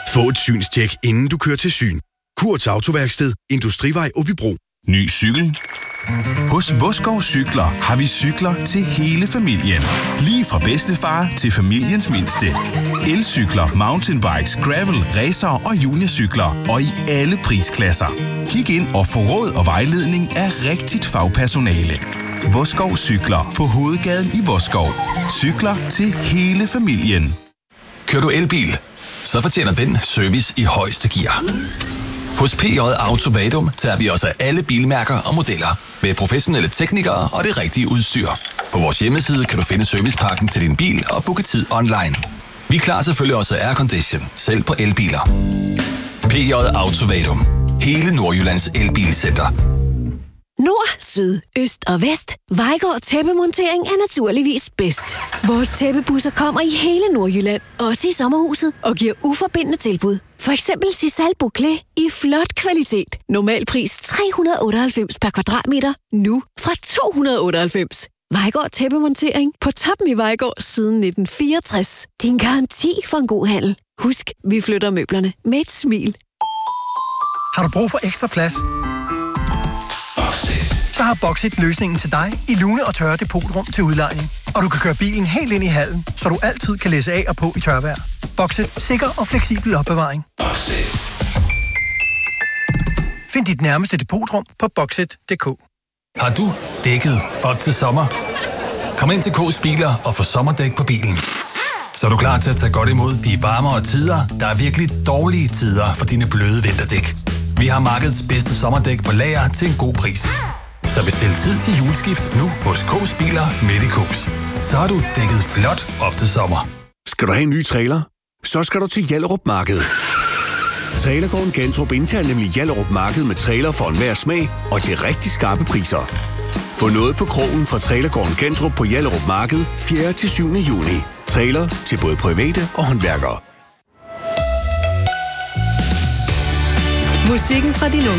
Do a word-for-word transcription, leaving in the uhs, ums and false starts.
Få et synstjek, inden du kører til syn. Kurts Autoværksted, Industrivej, Åbybro. Ny cykel? Hos Vodskov Cykler har vi cykler til hele familien. Lige fra bedstefar til familiens mindste. Elcykler, mountainbikes, gravel, racer og juniorcykler. Og i alle prisklasser. Kig ind og få råd og vejledning af rigtigt fagpersonale. Vodskov Cykler på Hovedgaden i Vodskov. Cykler til hele familien. Kører du elbil? Så fortjener den service i højeste gear. Hos P J Auto Vadum tager vi os af alle bilmærker og modeller med professionelle teknikere og det rigtige udstyr. På vores hjemmeside kan du finde servicepakken til din bil og booke tid online. Vi klarer selvfølgelig også aircondition, selv på elbiler. P J Auto Vadum. Hele Nordjyllands elbilcenter. Nord, syd, øst og vest. Vejgaard Tæppemontering er naturligvis bedst. Vores tæppebusser kommer i hele Nordjylland, også i sommerhuset, og giver uforbindende tilbud. For eksempel Sisal Bouclé i flot kvalitet. Normal pris tre hundrede og otteoghalvfems per kvadratmeter. Nu fra to hundrede og otteoghalvfems. Vejgaard Tæppemontering på toppen i Vejgaard siden nitten fireogtres. Din garanti for en god handel. Husk, vi flytter møblerne med et smil. Har du brug for ekstra plads? Så har Boxit løsningen til dig i lune- og tørre depotrum til udlejning. Og du kan køre bilen helt ind i hallen, så du altid kan læse af og på i tørvejr. Boxit. Sikker og fleksibel opbevaring. Find dit nærmeste depotrum på boxit punktum d k. Har du dækket op til sommer? Kom ind til K's Biler og få sommerdæk på bilen. Så er du klar til at tage godt imod de varmere tider, der er virkelig dårlige tider for dine bløde vinterdæk. Vi har markedets bedste sommerdæk på lager til en god pris. Så bestil tid til juleskift nu hos K's Biler midt i K's. Så har du dækket flot op til sommer. Skal du have en ny trailer? Så skal du til Hjallerup Marked. Trailergården Gentrup indtager nemlig Hjallerup Marked med trailer for enhver smag og til rigtig skarpe priser. Få noget på krogen fra Trailergården Gentrup på Hjallerup Marked fjerde til syvende juni. Trailer til både private og håndværkere. Musikken fra din